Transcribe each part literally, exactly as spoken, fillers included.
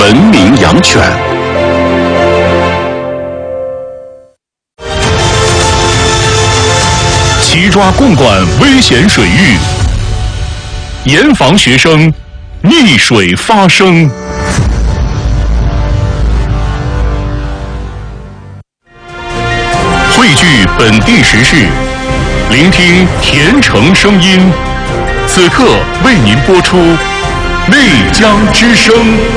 文明养犬。齐抓共管危险水域，严防学生溺水发生。汇聚本地时事，聆听甜城声音。此刻为您播出《内江之声》。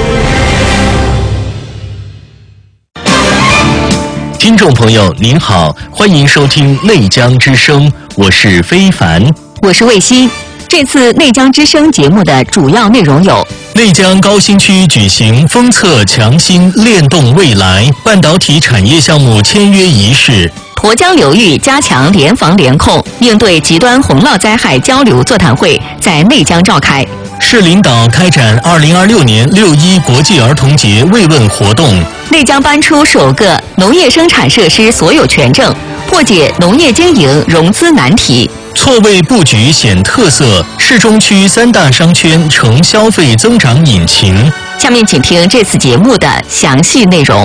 听众朋友您好，欢迎收听《内江之声》，我是非凡， 我是魏希。这次《内江之声》节目的主要内容有： 内江高新区举行封测强心链动未来半导体产业项目签约仪式； 沱江流域加强联防联控，应对极端洪涝灾害交流座谈会在内江召开； 市领导开展二零二六年六一国际儿童节慰问活动； 内江颁出首个农业生产设施所有权证，破解农业经营融资难题； 错位布局显特色，市中区三大商圈成消费增长引擎。 下面请听这次节目的详细内容。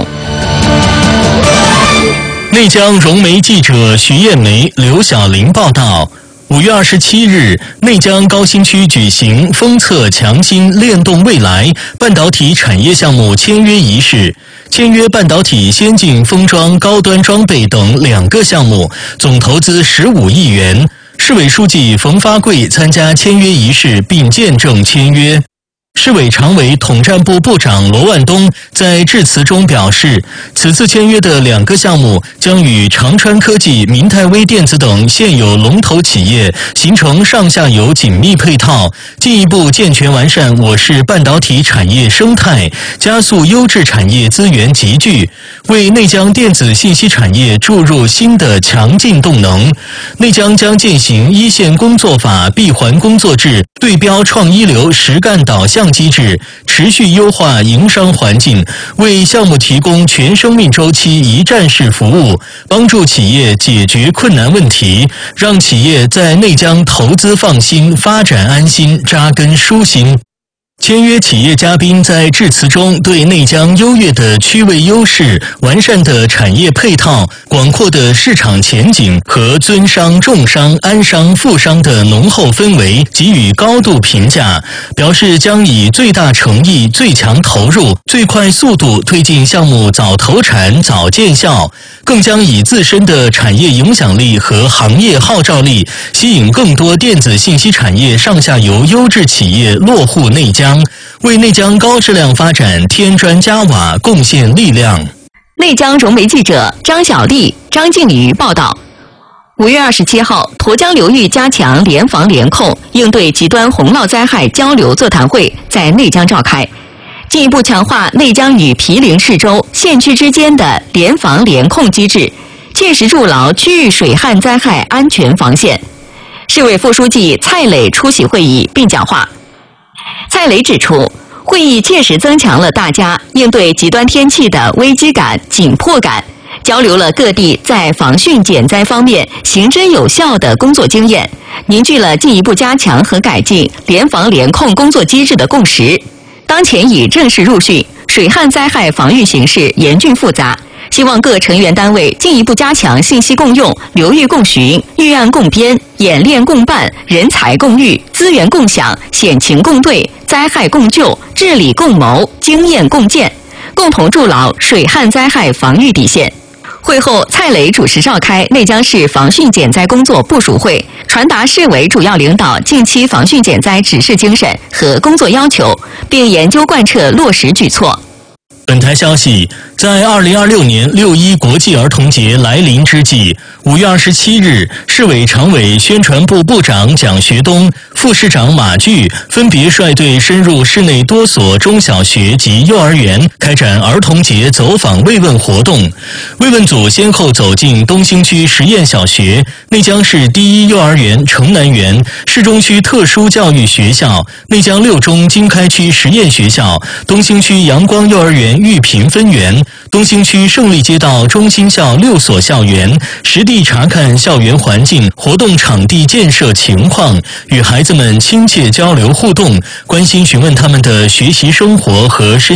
内江融媒记者徐艳梅、刘晓玲报道。五月二十七日，内江高新区举行封测强心链动未来半导体产业项目签约仪式，签约半导体先进封装高端装备等两个项目，总投资十五亿元。市委书记冯发贵参加签约仪式并见证签约。市委常委统战部部长罗万东在致辞中表示，此次签约的两个项目将与长川科技、明泰微电子等现有龙头企业形成上下游紧密配套，进一步健全完善我市半导体产业生态，加速优质产业资源集聚，为内江电子信息产业注入新的强劲动能。内江将践行一线工作法闭环工作制，对标创一流实干导向机制，持续优化营商环境，为项目提供全生命周期一站式服务，帮助企业解决困难问题，让企业在内江投资放心，发展安心，扎根舒心。签约企业嘉宾在致辞中对内江优越的区位优势、完善的产业配套、广阔的市场前景和尊商重商安商富商的浓厚氛围给予高度评价，表示将以最大诚意、最强投入、最快速度推进项目早投产、早见效，更将以自身的产业影响力和行业号召力，吸引更多电子信息产业上下游优质企业落户内江，为内江高质量发展添砖加瓦，贡献力量。 内江融媒记者张小丽、张静瑜报道。五月二十七号，沱江流域加强联防联控，应对极端洪涝灾害交流座谈会在内江召开，进一步强化内江与毗邻市州县区之间的联防联控机制，切实筑牢区域水旱灾害安全防线。市委副书记蔡磊出席会议并讲话。蔡磊指出，会议切实增强了大家应对极端天气的危机感、紧迫感，交流了各地在防汛减灾方面行之有效的工作经验，凝聚了进一步加强和改进联防联控工作机制的共识。当前已正式入汛，水旱灾害防御形势严峻复杂，希望各成员单位进一步加强信息共用、流域共巡、预案共编、演练共办、人才共育、资源共享、险情共对、灾害共救、治理共谋、经验共建，共同筑牢水旱灾害防御底线。会后，蔡磊主持召开内江市防汛减灾工作部署会，传达市委主要领导近期防汛减灾指示精神和工作要求，并研究贯彻落实举措。 本台消息，在二零二六年六一国际儿童节来临之际，五月二十七日，市委常委宣传部部长蒋学东、副市长马巨分别率队深入市内多所中小学及幼儿园，开展儿童节走访慰问活动。慰问组先后走进东兴区实验小学、内江市第一幼儿园城南园、市中区特殊教育学校、内江六中经开区实验学校、东兴区阳光幼儿园育平分园、东兴区胜利街道中心校六所校园，实地查看校园环境、活动场地建设情况，与孩子们亲切交流互动，关心询问他们的学习生活和身